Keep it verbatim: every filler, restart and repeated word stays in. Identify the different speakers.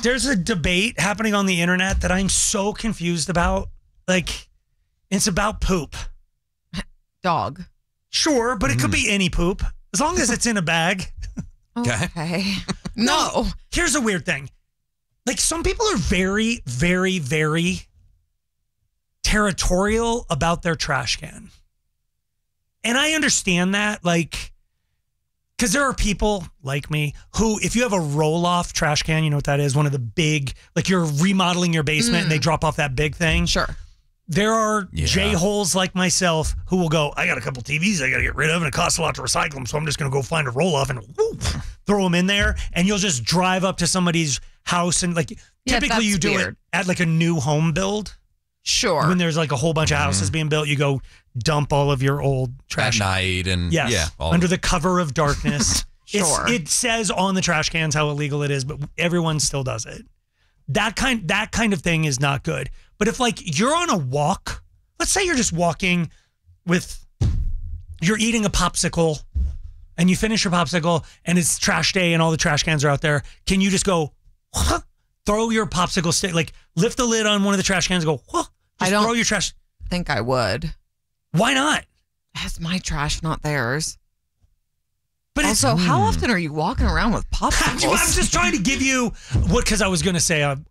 Speaker 1: there's a debate happening on the internet that I'm so confused about. Like, it's about poop.
Speaker 2: Dog.
Speaker 1: Sure, but it could be any poop as long as it's in a bag.
Speaker 2: Okay. okay. No.
Speaker 1: no. Here's a weird thing. Like, some people are very, very, very territorial about their trash can. And I understand that, like, because there are people like me who, if you have a roll-off trash can, you know what that is? One of the big, like you're remodeling your basement mm. and they drop off that big thing.
Speaker 2: Sure.
Speaker 1: There are yeah. J-holes like myself who will go, I got a couple T Vs I got to get rid of and it costs a lot to recycle them, so I'm just going to go find a roll-off and whoop, throw them in there. And you'll just drive up to somebody's house and like,
Speaker 2: yeah,
Speaker 1: typically you do
Speaker 2: weird.
Speaker 1: it at like a new home build.
Speaker 2: Sure.
Speaker 1: When there's like a whole bunch of houses mm. being built, you go dump all of your old trash.
Speaker 3: At night and
Speaker 1: yes,
Speaker 3: yeah.
Speaker 1: Under the cover of darkness.
Speaker 2: Sure.
Speaker 1: It's, it says on the trash cans how illegal it is, but everyone still does it. That kind, that kind of thing is not good. But if like you're on a walk, let's say you're just walking with, you're eating a popsicle and you finish your popsicle and it's trash day and all the trash cans are out there. Can you just go, huh? Throw your popsicle stick, like lift the lid on one of the trash cans and go, huh?
Speaker 2: I don't
Speaker 1: throw your trash.
Speaker 2: think I would.
Speaker 1: Why not?
Speaker 2: That's my trash, not theirs.
Speaker 1: But
Speaker 2: also,
Speaker 1: it's,
Speaker 2: how
Speaker 1: mm.
Speaker 2: often are you walking around with popsicles?
Speaker 1: I'm just trying to give you what, because I was going to say I,